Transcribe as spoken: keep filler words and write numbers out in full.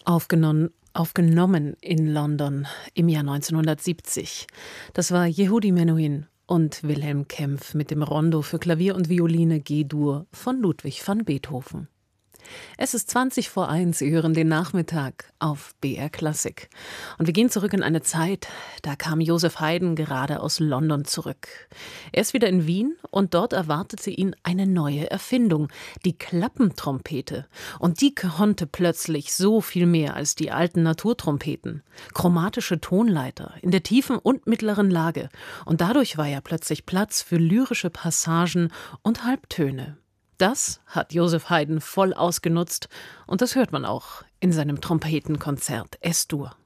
Aufgenommen, aufgenommen in London im Jahr neunzehnhundertsiebzig. Das war Yehudi Menuhin und Wilhelm Kempff mit dem Rondo für Klavier und Violine G-Dur von Ludwig van Beethoven. Es ist zwanzig vor eins, Sie hören den Nachmittag auf B R Klassik. Und wir gehen zurück in eine Zeit, da kam Joseph Haydn gerade aus London zurück. Er ist wieder in Wien und dort erwartete ihn eine neue Erfindung, die Klappentrompete. Und die konnte plötzlich so viel mehr als die alten Naturtrompeten. Chromatische Tonleiter in der tiefen und mittleren Lage. Und dadurch war ja plötzlich Platz für lyrische Passagen und Halbtöne. Das hat Joseph Haydn voll ausgenutzt und das hört man auch in seinem Trompetenkonzert Es-Dur.